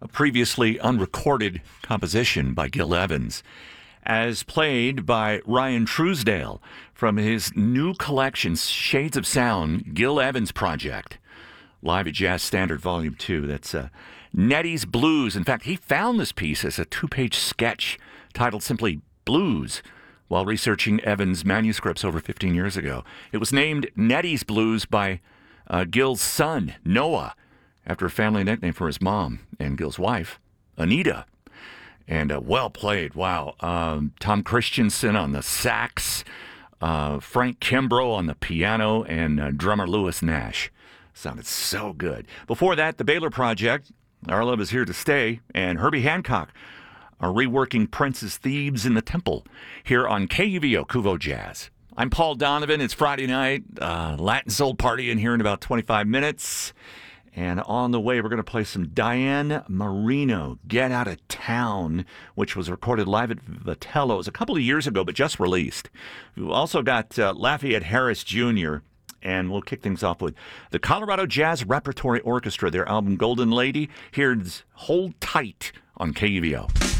a previously unrecorded composition by Gil Evans, as played by Ryan Truesdale from his new collection, Shades of Sound, Gil Evans Project, live at Jazz Standard Volume 2. That's Nettie's Blues. In fact, he found this piece as a 2-page sketch titled simply Blues while researching Evans' manuscripts over 15 years ago. It was named Nettie's Blues by Gil's son, Noah, after a family nickname for his mom and Gil's wife, Anita. And well played. Wow. Tom Christensen on the sax, Frank Kimbrough on the piano, and drummer Lewis Nash. Sounded so good. Before that, the Baylor Project, Our Love Is Here to Stay, and Herbie Hancock are reworking Prince's Thieves in the Temple here on KUVO, Kuvo Jazz. I'm Paul Donovan. It's Friday night. Latin Soul Party in here in about 25 minutes. And on the way, we're going to play some Diane Marino, Get Out of Town, which was recorded live at Vitello. It was a couple of years ago, but just released. We've also got Lafayette Harris Jr., and we'll kick things off with the Colorado Jazz Repertory Orchestra, their album Golden Lady. Here's Hold Tight on KUVO.